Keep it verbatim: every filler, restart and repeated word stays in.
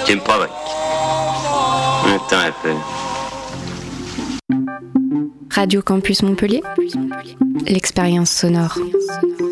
Tiempo avec. Attends un peu. Radio Campus Montpellier, l'expérience sonore.